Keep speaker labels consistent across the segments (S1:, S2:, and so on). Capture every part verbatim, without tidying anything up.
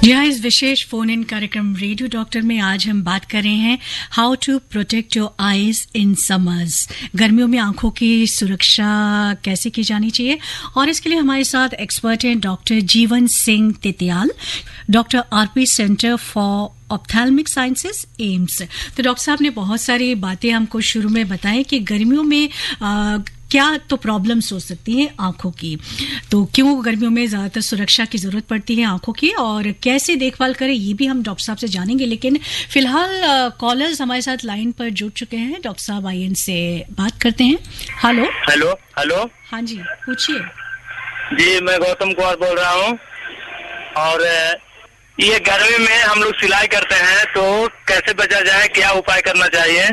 S1: जी हाँ, इस विशेष phone in कार्यक्रम रेडियो डॉक्टर में आज हम बात कर रहे हैं how to protect your eyes in summers. गर्मियों में आंखों की सुरक्षा कैसे की जानी चाहिए, और इसके लिए हमारे साथ एक्सपर्ट हैं doctor Jeevan Singh Titiyal, doctor RP centre for ophthalmic sciences, AIIMS. तो डॉक्टर साहब ने बहुत सारी बातें हमको शुरू में बताएं कि गर्मियों में आ, क्या तो प्रॉब्लम्स हो सकती हैं आंखों की, तो क्यों गर्मियों में ज़्यादातर सुरक्षा की ज़रूरत पड़ती है आंखों की, और कैसे देखभाल करें ये भी हम डॉक्टर साहब से जानेंगे। लेकिन फिलहाल कॉलर्स हमारे साथ लाइन पर जुड़ चुके हैं। डॉक्टर साहब आइए इनसे बात करते हैं। हेलो
S2: हेलो हेलो
S1: हाँ जी, पूछिए।
S2: जी, मैं गौतम कुमार बोल रहा हूँ। और ये गर्मी में हम लोग सिलाई करते हैं, तो कैसे बचा जाए, क्या उपाय करना चाहिए?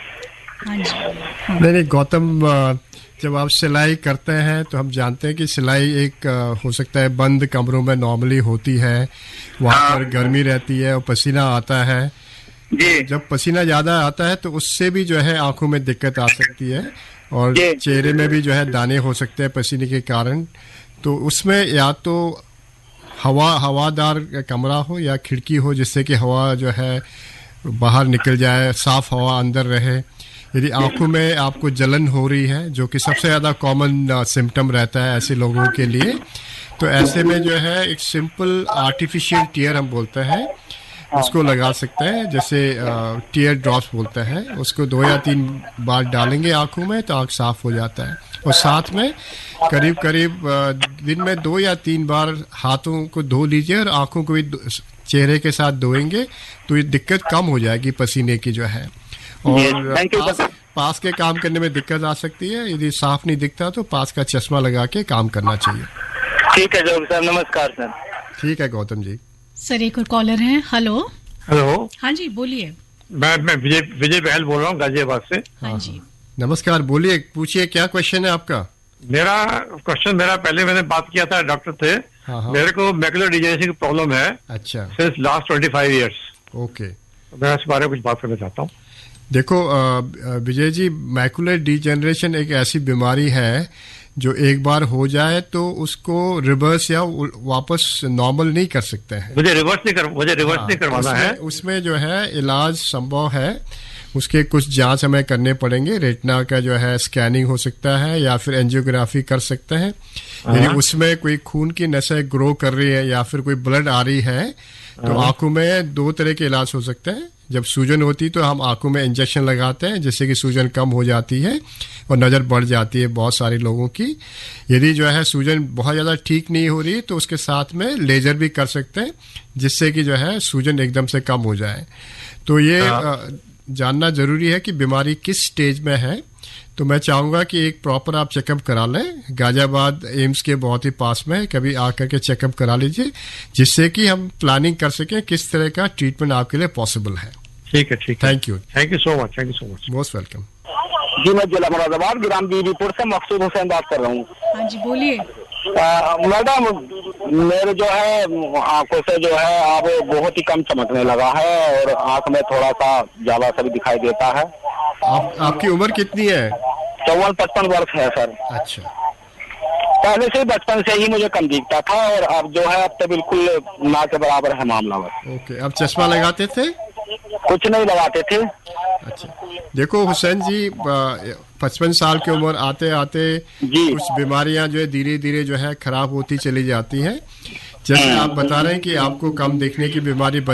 S1: हाँ जी। हाँ।
S3: नहीं नहीं गौतम, जब आप सिलाई करते हैं तो हम जानते हैं कि सिलाई एक हो सकता है बंद कमरों में नॉर्मली होती है, वहाँ हाँ। पर गर्मी रहती है और पसीना आता है
S2: जी।
S3: जब पसीना ज़्यादा आता है तो उससे भी जो है आंखों में दिक्कत आ सकती है, और चेहरे में भी जो है दाने हो सकते हैं पसीने के कारण। तो उसमें या तो हवा हवादार कमरा हो या खिड़की हो, जिससे कि हवा जो है बाहर निकल जाए, साफ हवा अंदर रहे। यदि आंखों में आपको जलन हो रही है, जो कि सबसे ज़्यादा कॉमन सिम्टम रहता है ऐसे लोगों के लिए, तो ऐसे में जो है एक सिंपल आर्टिफिशियल टीयर हम बोलते हैं, उसको लगा सकते हैं, जैसे टीयर ड्रॉप्स बोलते हैं। उसको दो या तीन बार डालेंगे आंखों में तो आंख साफ हो जाता है। और साथ में करीब करीब दिन में दो या तीन बार हाथों को धो लीजिए और आंखों को भी चेहरे के साथ धोएंगे तो ये दिक्कत कम हो जाएगी पसीने की जो है। और पास, पास के काम करने में दिक्कत आ सकती है, यदि साफ नहीं दिखता तो पास का चश्मा लगा के काम करना चाहिए।
S2: ठीक है डॉक्टर साहब, नमस्कार सर।
S3: ठीक है गौतम जी।
S1: सर एक और कॉलर हैं। हेलो
S4: हेलो
S1: हाँ जी, बोलिए।
S4: मैं मैं विजय विजय बहल बोल रहा हूँ गाजियाबाद से।
S1: हाँ जी,
S3: नमस्कार, बोलिए, पूछिए क्या क्वेश्चन है आपका।
S4: मेरा क्वेश्चन मेरा पहले मैंने बात किया था, डॉक्टर थे। हाँ हाँ। मेरे को मैकुलर डिजेनरेशन की प्रॉब्लम है। अच्छा। Since last twenty five years.
S3: Okay,
S4: मैं इस बारे में कुछ बात करना चाहता हूँ।
S3: देखो विजय जी, मैकुलर डिजेनरेशन एक ऐसी बीमारी है जो एक बार हो जाए तो उसको रिवर्स या वापस नॉर्मल नहीं कर सकते हैं।
S4: मुझे रिवर्स नहीं कर मुझे रिवर्स हाँ, नहीं करवाना
S3: उसमें,
S4: है। उसमें
S3: जो है इलाज संभव है। उसके कुछ जांच हमें करने पड़ेंगे। रेटिना का जो है स्कैनिंग हो सकता है या फिर एंजियोग्राफी कर सकते हैं। यदि उसमें कोई खून की नसें ग्रो कर रही है या फिर कोई ब्लड आ रही है तो आंखों में दो तरह के इलाज हो सकते हैं। जब सूजन होती तो हम आंखों में इंजेक्शन लगाते हैं, जिससे कि सूजन कम हो जाती है और नज़र बढ़ जाती है बहुत सारे लोगों की। यदि जो है सूजन बहुत ज़्यादा ठीक नहीं हो रही तो उसके साथ में लेजर भी कर सकते हैं, जिससे कि जो है सूजन एकदम से कम हो जाए। तो ये आ, जानना ज़रूरी है कि बीमारी किस स्टेज में है। तो मैं चाहूँगा कि एक प्रॉपर आप चेकअप करा लें। गाजियाबाद एम्स के बहुत ही पास में कभी आकर के चेकअप करा लीजिए, जिससे कि हम प्लानिंग कर सकें किस तरह का ट्रीटमेंट आपके लिए पॉसिबल है।
S4: ठीक है, ठीक है।
S3: Thank you,
S4: thank you so much, thank you so much,
S3: most welcome.
S2: जी, मैं जिला मुरादाबाद ग्राम बीबीपुर से मकसूद हुसैन बात कर रहा हूँ।
S1: हाँ जी, बोलिए।
S2: मैडम, मेरे जो है आंखों से जो है अब बहुत ही कम चमकने लगा है और आंख में थोड़ा सा ज्यादा सा भी दिखाई देता है।
S3: आप, आपकी उम्र कितनी है?
S2: चौवन पचपन वर्ष है सर।
S3: अच्छा।
S2: पहले से बचपन से ही मुझे कम दिखता था और अब जो है अब तो बिल्कुल ना के बराबर है मामला बस।
S3: ओके, अब चश्मा लगाते थे?
S2: कुछ नहीं लगाते थे।
S3: अच्छा, देखो हुसैन जी, पचपन साल की उम्र आते आते कुछ बीमारियां जो है धीरे धीरे जो है खराब होती चली जाती हैं। जैसे आप बता रहे हैं कि आपको कम देखने की बीमारी